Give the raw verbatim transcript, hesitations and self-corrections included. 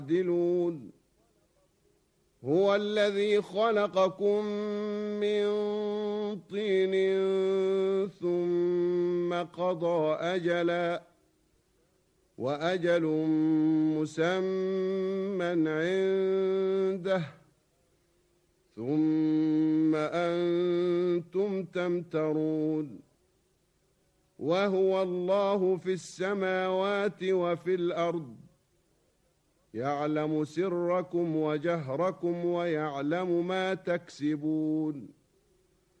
يعدلون هو الذي خلقكم من طين ثم قضى أجلا وأجل مسمى عنده ثم أنتم تمترون وهو الله في السماوات وفي الأرض يعلم سركم وجهركم ويعلم ما تكسبون